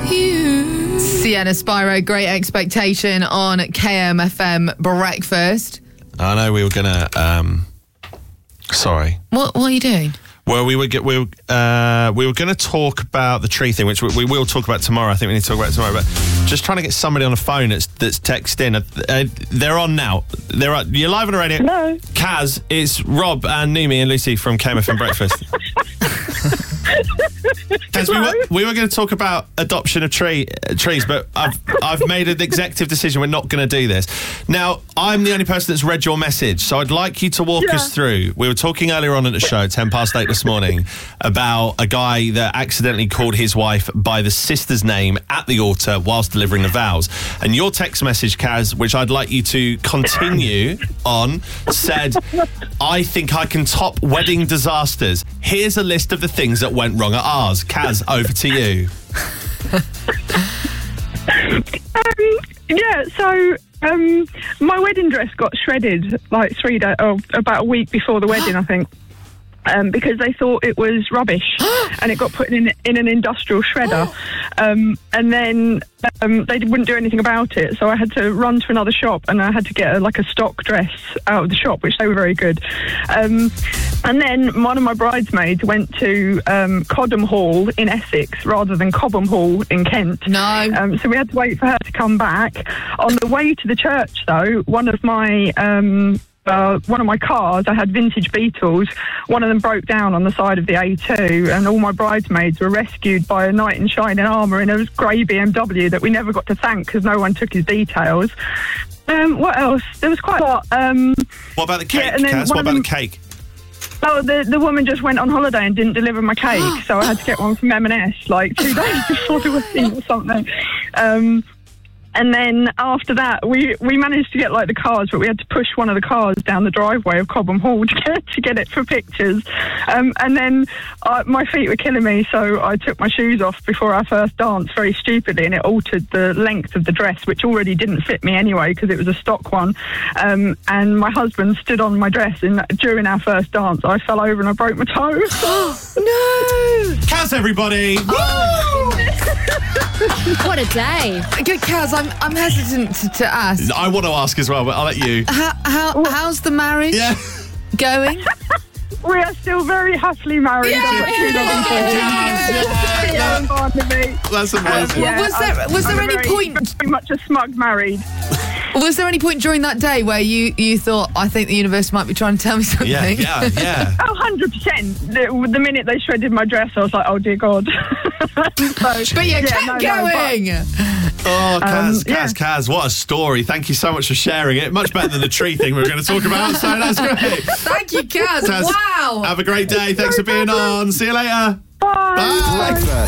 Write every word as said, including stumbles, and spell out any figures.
you. Sienna Spyro, Great Expectation on K M F M Breakfast. I know we were gonna. Um, sorry. What? What are you doing? Well, we were get, we were, uh, we were going to talk about the tree thing, which we, we will talk about tomorrow. I think we need to talk about it tomorrow. But just trying to get somebody on the phone that's that's texted in. Uh, they're on now. They're uh, you're live on the radio. Hello. Kaz, it's Rob and Numi and Lucy from K M F M Breakfast. Kaz, we were, we were going to talk about adoption of tree uh, trees, but I've I've made an executive decision. We're not going to do this. Now, I'm the only person that's read your message, so I'd like you to walk Yeah. us through. We were talking earlier on at the show, ten past eight this morning, about a guy that accidentally called his wife by the sister's name at the altar whilst delivering the vows. And your text message, Kaz, which I'd like you to continue on, said, I think I can top wedding disasters. Here's a list of the things that went wrong at ours. Kaz, over to you. Um, yeah, so um, my wedding dress got shredded like three days, oh, about a week before the wedding, I think. Um, because they thought it was rubbish, and it got put in in an industrial shredder, um, and then um, they wouldn't do anything about it. So I had to run to another shop, and I had to get a, like a stock dress out of the shop, which they were very good. Um, and then one of my bridesmaids went to um, Cobham Hall in Essex rather than Cobham Hall in Kent. No. Um, so we had to wait for her to come back. On the way to the church, though, one of my um, Uh, one of my cars, I had vintage Beetles, one of them broke down on the side of the A two, and all my bridesmaids were rescued by a knight in shining armour in a grey B M W that we never got to thank because no one took his details. Um, what else? There was quite a lot. Um, What about the cake, Yeah, and then Kaz? one What of about them- the cake? oh, the, the woman just went on holiday and didn't deliver my cake, so I had to get one from M and S like two days before the wedding or something. Um, And then after that, we, we managed to get like the cars, but we had to push one of the cars down the driveway of Cobham Hall to get to get it for pictures. Um, and then uh, my feet were killing me, so I took my shoes off before our first dance very stupidly, and it altered the length of the dress, which already didn't fit me anyway because it was a stock one. Um, and my husband stood on my dress, and during our first dance, I fell over and I broke my toe. No. Kaz, everybody! What a day. Good, Kaz. I'm I'm hesitant to, to ask. I want to ask as well, but I'll let you. How, how how's the marriage Yeah. going? We are still very happily married. I've got two loving kids. Yeah, and Barnaby. That's amazing. Yeah, was there was I'm there any very, point Very much a smug married. was there any point during that day where you, you thought, I think the universe might be trying to tell me something? Yeah, yeah, yeah. Oh, one hundred percent. The, the minute they shredded my dress, I was like, oh, dear God. so, But you yeah, kept no, no, going. Oh, Kaz, Um, Kaz, yeah. Kaz, what a story. Thank you so much for sharing it. Much better than the tree thing we were going to talk about, so that's great. Thank you, Kaz. Kaz, Wow. Have a great day. Thanks for being on. See you later. Bye. Bye. Breakfast